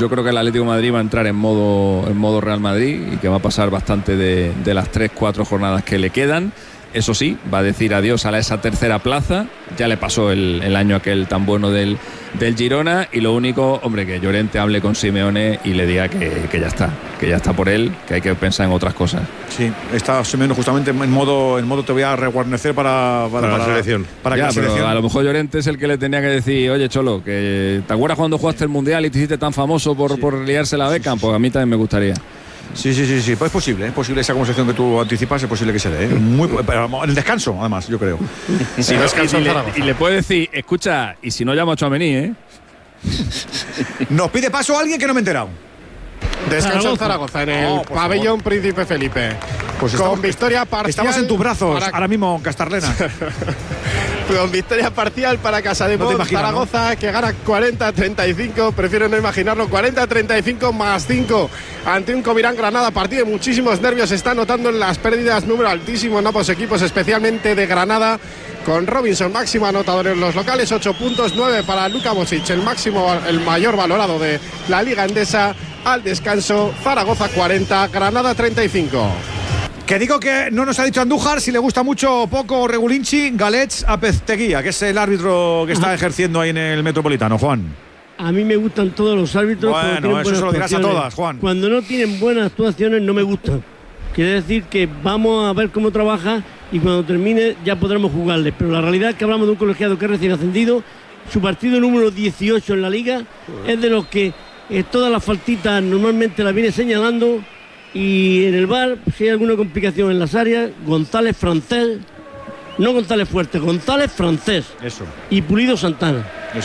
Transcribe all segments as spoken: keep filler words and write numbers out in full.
yo creo que el Atlético de Madrid va a entrar en modo, en modo Real Madrid y que va a pasar bastante de, de las tres, cuatro jornadas que le quedan. Eso sí, va a decir adiós a esa tercera plaza. Ya le pasó el, el año aquel tan bueno del, del Girona. Y lo único, hombre, que Llorente hable con Simeone y le diga que, que ya está, que ya está por él, que hay que pensar en otras cosas. Sí, está Simeone justamente en modo, en modo te voy a reguarnecer para, para, para, para la para selección. Para ya, que la pero selección... a lo mejor Llorente es el que le tenía que decir, oye, Cholo, que ¿te acuerdas cuando jugaste el Mundial y te hiciste tan famoso por, sí. por liarse la beca? Sí, sí, sí. Pues a mí también me gustaría. Sí, sí, sí, sí, pues es posible, es posible esa conversación que tú anticipas, es posible que se dé, ¿eh? Muy, pero en el descanso, además, yo creo. Si no, y, y, le, y le puede decir, escucha, y si no llamo a Tchouaméni, ¿eh? Nos pide paso a alguien que no me he enterado. Descanso en Zaragoza, en el oh, pabellón favor. Príncipe Felipe. Pues con estamos, victoria parcial. Estamos en tus brazos para... ahora mismo, Castarlena. Con victoria parcial para Casademont, no Zaragoza, ¿no? Que gana cuarenta a treinta y cinco. Prefiero no imaginarlo. cuarenta a treinta y cinco más cinco ante un Comirán Granada. Partido de muchísimos nervios. Se está notando en las pérdidas, número altísimo en ambos equipos, especialmente de Granada. Con Robinson máximo anotador en los locales, ocho puntos, nueve para Luka Modric, el máximo, el mayor valorado de la Liga Endesa. Al descanso, Zaragoza cuarenta, Granada treinta y cinco. Que digo que no nos ha dicho Andújar si le gusta mucho o poco Regulinchi, Galets Apezteguía, que es el árbitro que está Ajá. ejerciendo ahí en el Metropolitano, Juan. A mí me gustan todos los árbitros. Bueno, eso se lo dirás a todas, Juan. Cuando no tienen buenas actuaciones no me gustan. Quiere decir que vamos a ver cómo trabaja y cuando termine ya podremos jugarle. Pero la realidad es que hablamos de un colegiado que es recién ascendido. Su partido número dieciocho en la Liga es de los que eh, todas las faltitas normalmente las viene señalando. Y en el V A R, si hay alguna complicación en las áreas, González Francés, no González Fuerte, González Francés. Eso. Y Pulido Santana. Eso.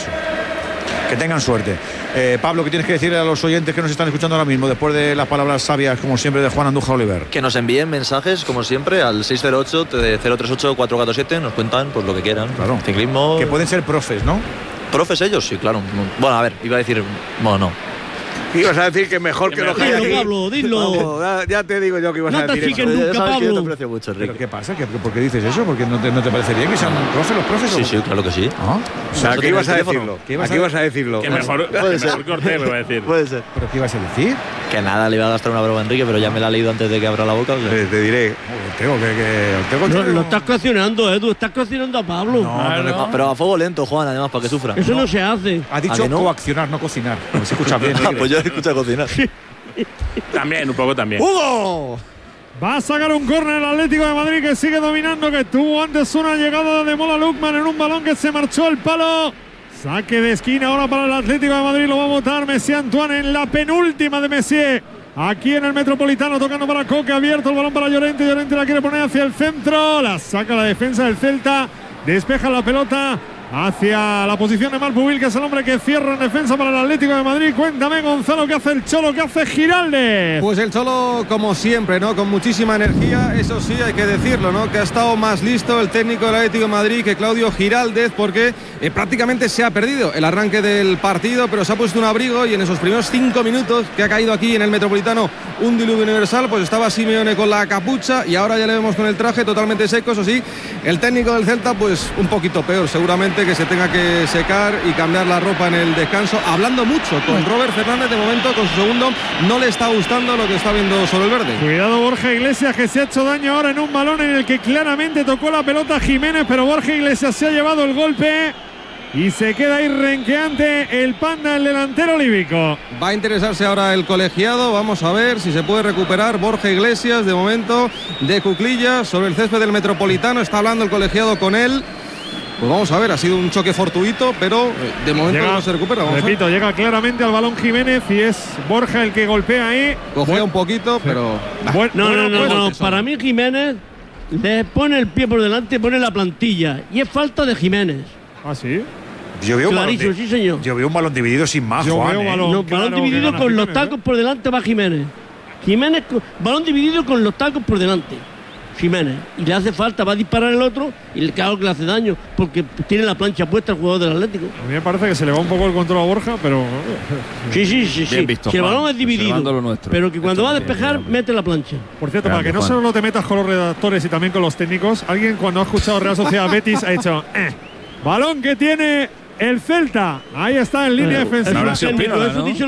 Que tengan suerte. Eh, Pablo, ¿qué tienes que decirle a los oyentes que nos están escuchando ahora mismo, después de las palabras sabias, como siempre, de Juan Andújar Oliver? Que nos envíen mensajes, como siempre, al seis cero ocho, cero tres ocho, cuatro cuatro siete, nos cuentan pues lo que quieran. Claro. Ciclismo. Que pueden ser profes, ¿no? ¿Profes ellos? Sí, claro. Bueno, a ver, iba a decir... Bueno, no. Ibas a decir que mejor que, que lo que hay aquí. Pablo, dilo. Vamos, ya te digo yo que ibas no a decir eso. Nunca, sabes Pablo. que yo te aprecio mucho, Enrique. ¿Pero qué pasa? ¿Qué, ¿Por qué dices eso? ¿Porque no te, no te parece bien que sean profes los profes? Sí, sí, claro que sí. ¿Ah? O sea, ¿qué ibas a decirlo? ¿Qué ibas a, ibas a decirlo? Que mejor, puede ser. mejor corté, me va a decir. Puede ser. ¿Pero qué ibas a decir? Que nada, le iba a gastar una broma a Enrique, pero ya me la ha leído antes de que abra la boca. O sea. te, te diré. Tengo que... que tengo no, lo estás coaccionando, Edu. Estás coaccionando a Pablo. No, no, no, no. Pero a fuego lento, Juan, además, para que sufra. Eso no, no se hace. Ha dicho no? coaccionar, no cocinar. No se escucha bien. Ah, pues yo escucho cocinar. También, un poco también. ¡Hugo! Va a sacar un córner el Atlético de Madrid, que sigue dominando, que tuvo antes una llegada de Mola Lukman en un balón que se marchó al palo. Saque de esquina ahora para el Atlético de Madrid, lo va a votar Messier Antoine en la penúltima de Messier. Aquí en el Metropolitano, tocando para Coque, abierto el balón para Llorente. Llorente la quiere poner hacia el centro, la saca la defensa del Celta, despeja la pelota hacia la posición de Malpubil, que es el hombre que cierra en defensa para el Atlético de Madrid. Cuéntame, Gonzalo, ¿qué hace el Cholo? ¿Qué hace Giraldez? Pues el Cholo, como siempre, ¿no? Con muchísima energía, eso sí, hay que decirlo, ¿no? Que ha estado más listo el técnico del Atlético de Madrid que Claudio Giraldez, porque eh, prácticamente se ha perdido el arranque del partido, pero se ha puesto un abrigo y en esos primeros cinco minutos que ha caído aquí en el Metropolitano un diluvio universal, pues estaba Simeone con la capucha y ahora ya le vemos con el traje totalmente seco. Eso sí, el técnico del Celta, pues un poquito peor, seguramente, que se tenga que secar y cambiar la ropa en el descanso, hablando mucho con Robert Fernández. De momento, con su segundo, no le está gustando lo que está viendo sobre el verde. Cuidado Borja Iglesias, que se ha hecho daño ahora en un balón en el que claramente tocó la pelota Jiménez, pero Borja Iglesias se ha llevado el golpe y se queda ahí renqueante el Panda, el delantero líbico. Va a interesarse ahora el colegiado, vamos a ver si se puede recuperar Borja Iglesias, de momento de cuclillas sobre el césped del Metropolitano. Está hablando el colegiado con él. Pues vamos a ver, ha sido un choque fortuito, pero de momento llega, no se recupera. Vamos repito, a ver. Llega claramente al balón Jiménez y es Borja el que golpea ahí. Cogea bueno, un poquito, pero... Bueno, no, no, no, no, no. Para mí Jiménez le pone el pie por delante y pone la plantilla. Y es falta de Jiménez. ¿Ah, sí? Yo veo, Clarísimo, un balón sí, señor. Yo veo un balón dividido sin más, Yo Juan. Veo ¿eh? balón, no, claro, balón dividido con Jiménez, los tacos, ¿eh? Por delante va Jiménez. Jiménez, balón dividido con los tacos por delante. Jiménez, y le hace falta, va a disparar el otro y le claro que le hace daño porque tiene la plancha puesta el jugador del Atlético. A mí me parece que se le va un poco el control a Borja, pero sí, sí, sí, sí. Visto, si el balón es dividido, pero que cuando Esto va a despejar bien, mete la plancha. Por cierto, Grande, para que no Juan. Solo te metas con los redactores y también con los técnicos, alguien cuando ha escuchado Real Sociedad Betis ha dicho eh, balón que tiene el Celta, ahí está en línea eh, defensiva. No, no, no, no.